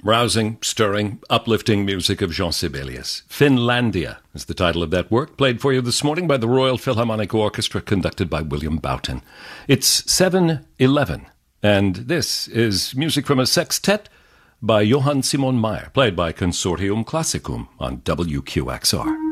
rousing, stirring, uplifting music of Jean Sibelius. Finlandia is the title of that work, played for you this morning by the Royal Philharmonic Orchestra, conducted by William Boughton. It's 7:11, and this is music from a sextet by Johann Simon Mayr, played by Consortium Classicum on WQXR.